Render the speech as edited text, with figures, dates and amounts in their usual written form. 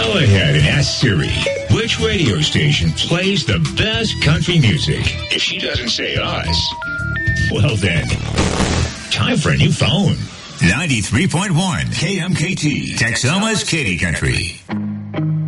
Go ahead and ask Siri which radio station plays the best country music. If she doesn't say us, well then, time for a new phone. 93.1 KMKT, Texoma's Katy Country.